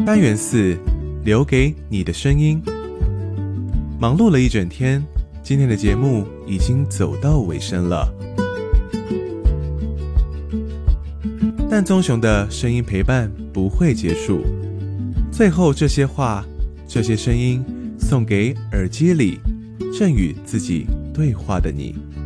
单元4，留给你的声音。忙碌了一整天，今天的节目已经走到尾声了，但棕熊的声音陪伴不会结束。最后这些话，这些声音，送给耳机里正与自己对话的你。